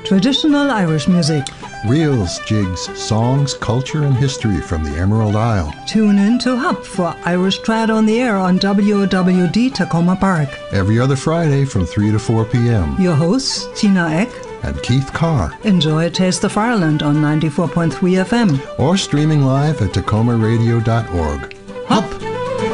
Traditional Irish music. Reels, jigs, songs, culture and history from the Emerald Isle. Tune in to Hop for Irish Trad on the Air on WOWD Tacoma Park. Every other Friday from 3 to 4 p.m. Your hosts, Tina Eck and Keith Carr. Enjoy Taste of Ireland on 94.3 FM. Or streaming live at tacomaradio.org. Hop!